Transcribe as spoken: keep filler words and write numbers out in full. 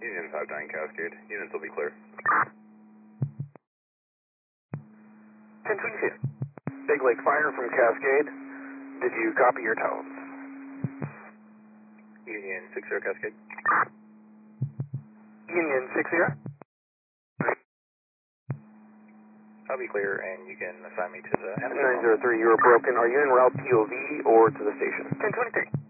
Union five nine Cascade. Units will be clear. ten twenty-two. Big Lake Fire from Cascade. Did you copy your tones? Union six zero Cascade. Union six zero. I'll be clear, and you can assign me to the... nine zero three, you were broken. Are you en route P O V or to the station? ten twenty-three.